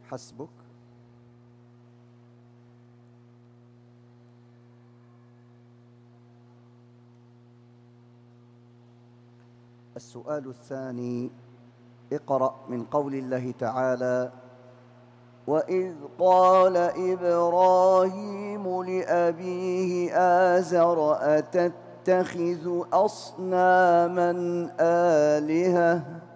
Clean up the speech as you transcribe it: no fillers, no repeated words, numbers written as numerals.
حسبك. السؤال الثاني: اقرأ من قول الله تعالى: وإذ قال إبراهيم لأبيه آزر أتتخذ أصناما آلهة